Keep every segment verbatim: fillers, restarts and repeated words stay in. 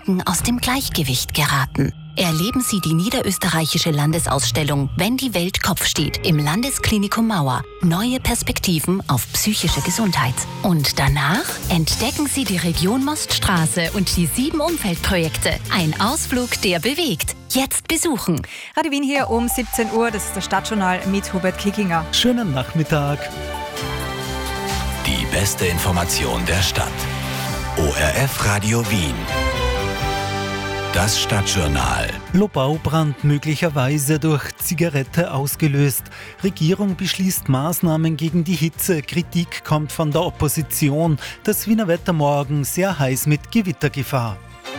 Denken aus dem Gleichgewicht geraten. Erleben Sie die niederösterreichische Landesausstellung Wenn die Welt Kopf steht im Landesklinikum Mauer. Neue Perspektiven auf psychische Gesundheit. Und danach entdecken Sie die Region Moststraße und die sieben Umfeldprojekte. Ein Ausflug, der bewegt. Jetzt besuchen. Radio Wien hier um siebzehn Uhr, das ist das Stadtjournal mit Hubert Kickinger. Schönen Nachmittag. Die beste Information der Stadt. O R F Radio Wien. Das Stadtjournal. Lobaubrand möglicherweise durch Zigarette ausgelöst. Regierung beschließt Maßnahmen gegen die Hitze. Kritik kommt von der Opposition. Das Wiener Wetter morgen sehr heiß mit Gewittergefahr.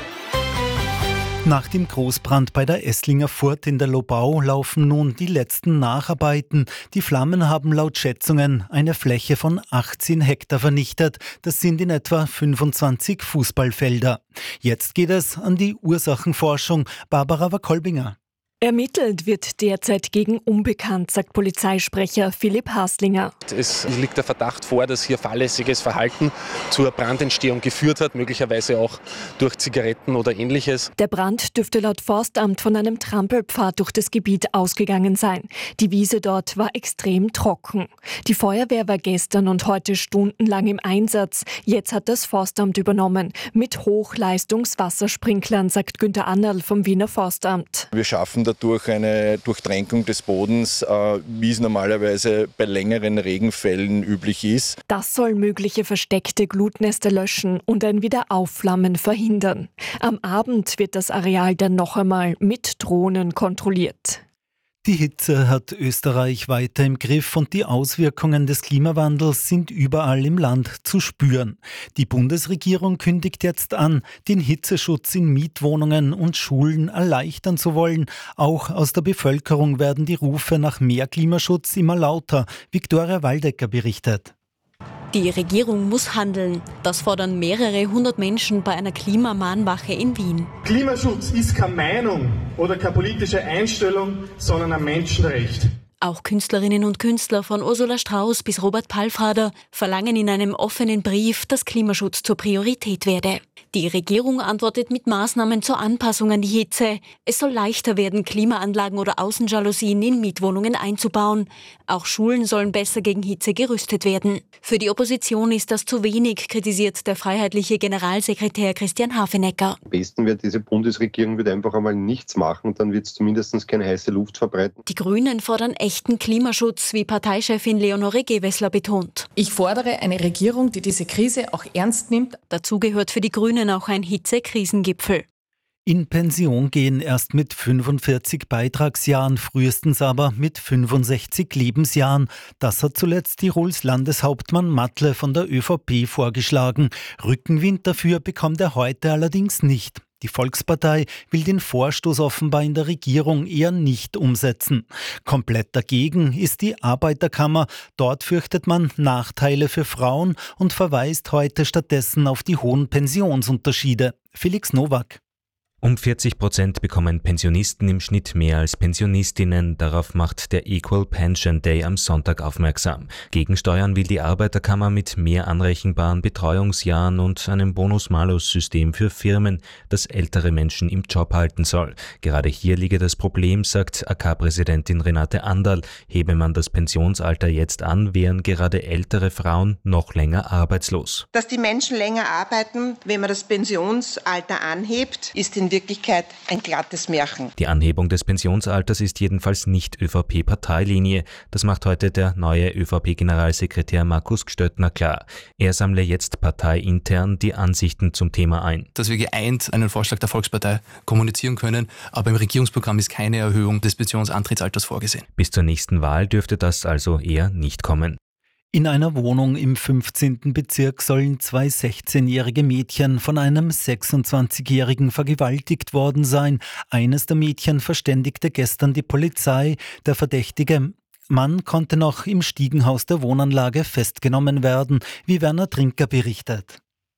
Nach dem Großbrand bei der Esslinger Furt in der Lobau laufen nun die letzten Nacharbeiten. Die Flammen haben laut Schätzungen eine Fläche von achtzehn Hektar vernichtet. Das sind in etwa fünfundzwanzig Fußballfelder. Jetzt geht es an die Ursachenforschung. Barbara Wakolbinger. Ermittelt wird derzeit gegen Unbekannt, sagt Polizeisprecher Philipp Haslinger. Es liegt der Verdacht vor, dass hier fahrlässiges Verhalten zur Brandentstehung geführt hat, möglicherweise auch durch Zigaretten oder Ähnliches. Der Brand dürfte laut Forstamt von einem Trampelpfad durch das Gebiet ausgegangen sein. Die Wiese dort war extrem trocken. Die Feuerwehr war gestern und heute stundenlang im Einsatz. Jetzt hat das Forstamt übernommen. Mit Hochleistungswassersprinklern, sagt Günther Annerl vom Wiener Forstamt. Wir schaffen dadurch eine Durchtränkung des Bodens, äh, wie es normalerweise bei längeren Regenfällen üblich ist. Das soll mögliche versteckte Glutnester löschen und ein Wiederaufflammen verhindern. Am Abend wird das Areal dann noch einmal mit Drohnen kontrolliert. Die Hitze hat Österreich weiter im Griff und die Auswirkungen des Klimawandels sind überall im Land zu spüren. Die Bundesregierung kündigt jetzt an, den Hitzeschutz in Mietwohnungen und Schulen erleichtern zu wollen. Auch aus der Bevölkerung werden die Rufe nach mehr Klimaschutz immer lauter. Viktoria Waldecker berichtet. Die Regierung muss handeln. Das fordern mehrere hundert Menschen bei einer Klimamahnwache in Wien. Klimaschutz ist keine Meinung oder keine politische Einstellung, sondern ein Menschenrecht. Auch Künstlerinnen und Künstler von Ursula Strauß bis Robert Palfrader verlangen in einem offenen Brief, dass Klimaschutz zur Priorität werde. Die Regierung antwortet mit Maßnahmen zur Anpassung an die Hitze. Es soll leichter werden, Klimaanlagen oder Außenjalousien in Mietwohnungen einzubauen. Auch Schulen sollen besser gegen Hitze gerüstet werden. Für die Opposition ist das zu wenig, kritisiert der freiheitliche Generalsekretär Christian Hafenecker. Am besten wird diese Bundesregierung wird einfach einmal nichts machen und dann wird es zumindest keine heiße Luft verbreiten. Die Grünen fordern echten Klimaschutz, wie Parteichefin Leonore Gewessler betont. Ich fordere eine Regierung, die diese Krise auch ernst nimmt. Dazu gehört für die Grünen auch ein Hitze-Krisengipfel. In Pension gehen erst mit fünfundvierzig Beitragsjahren, frühestens aber mit fünfundsechzig Lebensjahren. Das hat zuletzt Tirols Landeshauptmann Matle von der ÖVP vorgeschlagen. Rückenwind dafür bekommt er heute allerdings nicht. Die Volkspartei will den Vorstoß offenbar in der Regierung eher nicht umsetzen. Komplett dagegen ist die Arbeiterkammer. Dort fürchtet man Nachteile für Frauen und verweist heute stattdessen auf die hohen Pensionsunterschiede. Felix Nowak. Um vierzig Prozent bekommen Pensionisten im Schnitt mehr als Pensionistinnen. Darauf macht der Equal Pension Day am Sonntag aufmerksam. Gegensteuern will die Arbeiterkammer mit mehr anrechenbaren Betreuungsjahren und einem Bonus-Malus-System für Firmen, das ältere Menschen im Job halten soll. Gerade hier liege das Problem, sagt A K-Präsidentin Renate Anderl. Hebe man das Pensionsalter jetzt an, wären gerade ältere Frauen noch länger arbeitslos. Dass die Menschen länger arbeiten, wenn man das Pensionsalter anhebt, ist in Wirklichkeit ein glattes Märchen. Die Anhebung des Pensionsalters ist jedenfalls nicht ÖVP-Parteilinie. Das macht heute der neue ÖVP-Generalsekretär Markus Gstöttner klar. Er sammle jetzt parteiintern die Ansichten zum Thema ein. Dass wir geeint einen Vorschlag der Volkspartei kommunizieren können, aber im Regierungsprogramm ist keine Erhöhung des Pensionsantrittsalters vorgesehen. Bis zur nächsten Wahl dürfte das also eher nicht kommen. In einer Wohnung im fünfzehnten Bezirk sollen zwei sechzehnjährige Mädchen von einem sechsundzwanzigjährigen vergewaltigt worden sein. Eines der Mädchen verständigte gestern die Polizei. Der verdächtige Mann konnte noch im Stiegenhaus der Wohnanlage festgenommen werden, wie Werner Trinker berichtet.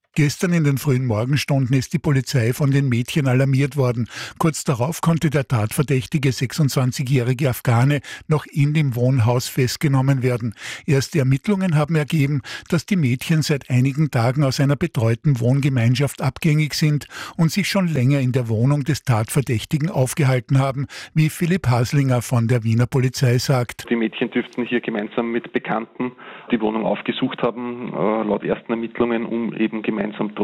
Gestern in den frühen Morgenstunden ist die Polizei von den Mädchen alarmiert worden. Kurz darauf konnte der tatverdächtige sechsundzwanzigjährige Afghane noch in dem Wohnhaus festgenommen werden. Erste Ermittlungen haben ergeben, dass die Mädchen seit einigen Tagen aus einer betreuten Wohngemeinschaft abgängig sind und sich schon länger in der Wohnung des Tatverdächtigen aufgehalten haben, wie Philipp Haslinger von der Wiener Polizei sagt. Die Mädchen dürften hier gemeinsam mit Bekannten die Wohnung aufgesucht haben, äh, laut ersten Ermittlungen, um eben gemeinsam